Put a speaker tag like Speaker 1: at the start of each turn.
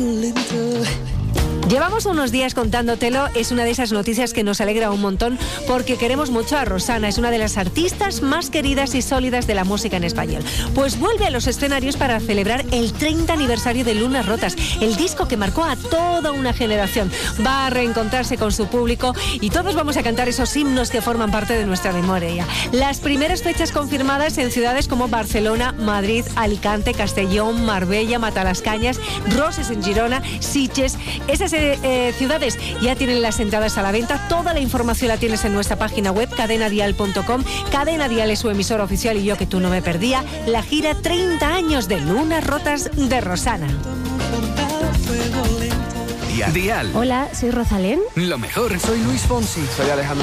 Speaker 1: Llevamos unos días contándotelo, es una de esas noticias que nos alegra un montón porque queremos mucho a Rosana, es una de las artistas más queridas y sólidas de la música en español. Pues vuelve a los escenarios para celebrar el 30 aniversario de Lunas Rotas, el disco que marcó a toda una generación. Va a reencontrarse con su público y todos vamos a cantar esos himnos que forman parte de nuestra memoria. Las primeras fechas confirmadas en ciudades como Barcelona, Madrid, Alicante, Castellón, Marbella, Matalascañas, Roses en Girona, Sitges. Esas ciudades ya tienen las entradas a la venta. Toda la información la tienes en nuestra página web, cadenadial.com. Cadena Dial es su emisora oficial y yo que tú no me perdía. La gira 30 años de Lunas Rotas de Rosana.
Speaker 2: Dial.
Speaker 3: Hola, soy Rosalén.
Speaker 2: Lo mejor.
Speaker 4: Soy Luis Fonsi.
Speaker 5: Soy Alejandro